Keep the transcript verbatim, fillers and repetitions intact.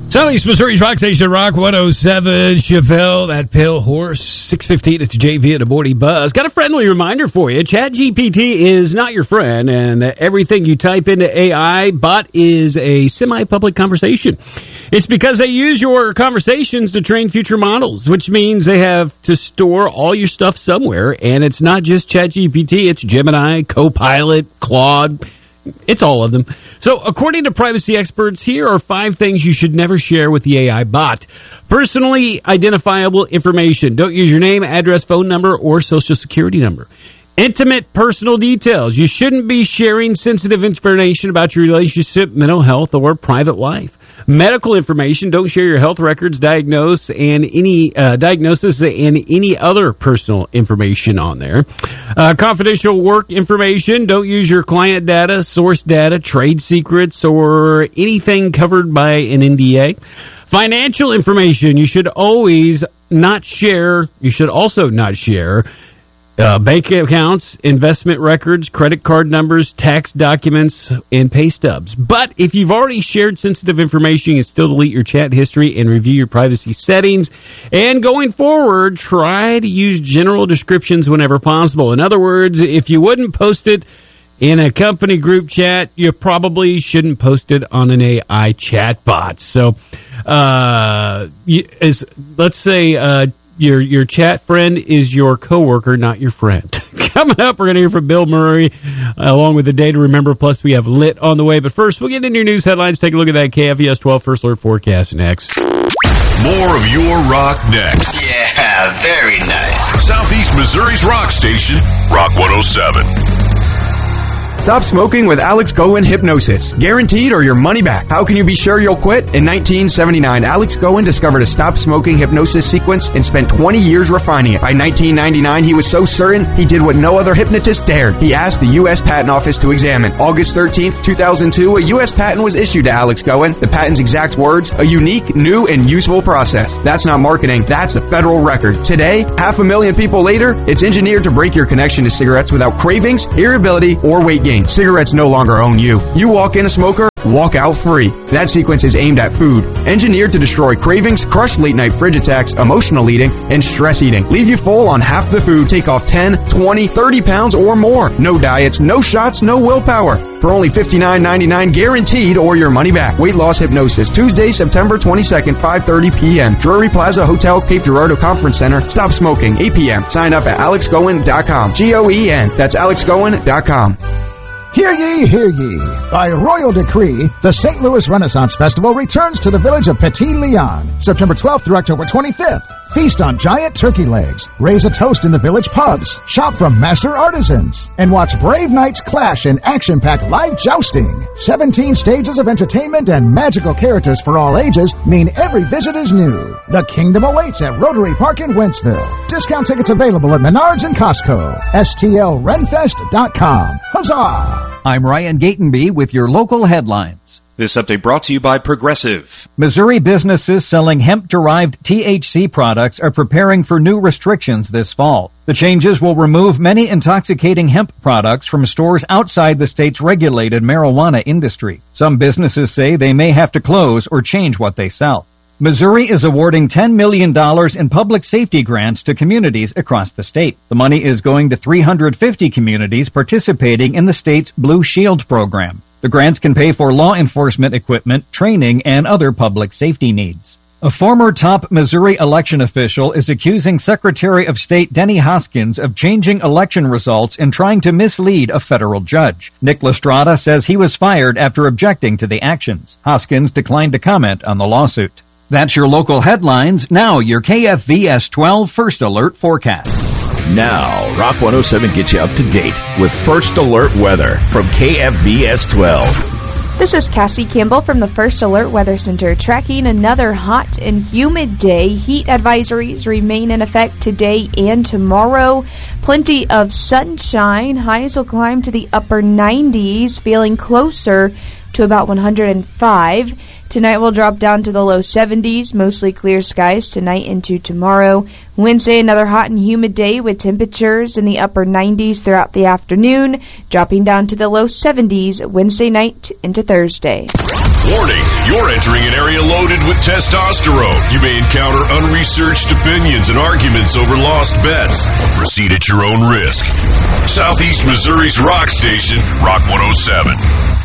Southeast Missouri's Rock Station, Rock one oh seven. Chevelle, that pale horse. six fifteen, it's J V and a Morning Buzz. Got a friendly reminder for you. ChatGPT is not your friend, and everything you type into A I bot is a semi-public conversation. It's because they use your conversations to train future models, which means they have to store all your stuff somewhere, and it's not just ChatGPT, it's Gemini, Copilot, Claude. It's all of them. So, according to privacy experts, here are five things you should never share with the A I bot. Personally identifiable information. Don't use your name, address, phone number, or social security number. Intimate personal details. You shouldn't be sharing sensitive information about your relationship, mental health, or private life. Medical information. Don't share your health records, diagnose, and any uh, diagnosis and any other personal information on there. Uh, confidential work information. Don't use your client data, source data, trade secrets, or anything covered by an N D A. Financial information. You should always not share. You should also not share Uh, bank accounts, investment records, credit card numbers, tax documents, and pay stubs. But if you've already shared sensitive information, you can still delete your chat history and review your privacy settings. And going forward, try to use general descriptions whenever possible. In other words, if you wouldn't post it in a company group chat, you probably shouldn't post it on an A I chat bot. So, uh, you, as, let's say, uh, Your your chat friend is your coworker, not your friend. Coming up, we're going to hear from Bill Murray, uh, along with the day to remember. Plus, we have Lit on the way. But first, we'll get into your news headlines. Take a look at that K F E S twelve First Alert forecast next. More of your rock next. Yeah, very nice. Southeast Missouri's rock station, Rock one oh seven. Stop smoking with Alex Goen Hypnosis. Guaranteed or your money back. How can you be sure you'll quit? In nineteen seventy-nine, Alex Goen discovered a stop smoking hypnosis sequence and spent twenty years refining it. By nineteen ninety-nine, he was so certain he did what no other hypnotist dared. He asked the U S Patent Office to examine. August thirteenth, two thousand two, a U S patent was issued to Alex Goen. The patent's exact words, a unique, new, and useful process. That's not marketing, that's the federal record. Today, half a million people later, it's engineered to break your connection to cigarettes without cravings, irritability, or weight gain. Cigarettes no longer own you. You walk in a smoker, walk out free. That sequence is aimed at food, engineered to destroy cravings, crush late-night fridge attacks, emotional eating, and stress eating. Leave you full on half the food, take off ten, twenty, thirty pounds or more. No diets, no shots, no willpower. For only fifty-nine ninety-nine guaranteed or your money back. Weight Loss Hypnosis, Tuesday, September twenty-second, five thirty p.m. Drury Plaza Hotel, Cape Girardeau Conference Center. Stop smoking, eight p.m. Sign up at alex goen dot com. G O E N. That's alex goen dot com. Hear ye, hear ye. By royal decree, the Saint Louis Renaissance Festival returns to the village of Petit Leon, September twelfth through October twenty-fifth. Feast on giant turkey legs, raise a toast in the village pubs, shop from master artisans, and watch brave knights clash in action-packed live jousting. seventeen stages of entertainment and magical characters for all ages mean every visit is new. The kingdom awaits at Rotary Park in Wentzville. Discount tickets available at Menards and Costco. S T L renfest dot com. Huzzah! I'm Ryan Gatenby with your local headlines. This update brought to you by Progressive. Missouri businesses selling hemp-derived T H C products are preparing for new restrictions this fall. The changes will remove many intoxicating hemp products from stores outside the state's regulated marijuana industry. Some businesses say they may have to close or change what they sell. Missouri is awarding ten million dollars in public safety grants to communities across the state. The money is going to three hundred fifty communities participating in the state's Blue Shield program. The grants can pay for law enforcement equipment, training, and other public safety needs. A former top Missouri election official is accusing Secretary of State Denny Hoskins of changing election results and trying to mislead a federal judge. Nick Lestrada says he was fired after objecting to the actions. Hoskins declined to comment on the lawsuit. That's your local headlines. Now your K F V S twelve First Alert forecast. Now, Rock one oh seven gets you up to date with First Alert weather from K F V S twelve. This is Cassie Campbell from the First Alert Weather Center, tracking another hot and humid day. Heat advisories remain in effect today and tomorrow. Plenty of sunshine. Highs will climb to the upper nineties, feeling closer to about one hundred five. Tonight will drop down to the low seventies, mostly clear skies tonight into tomorrow. Wednesday, another hot and humid day with temperatures in the upper nineties throughout the afternoon, dropping down to the low seventies Wednesday night into Thursday. Warning, you're entering an area loaded with testosterone. You may encounter unresearched opinions and arguments over lost bets. Proceed at your own risk. Southeast Missouri's rock station, Rock one oh seven.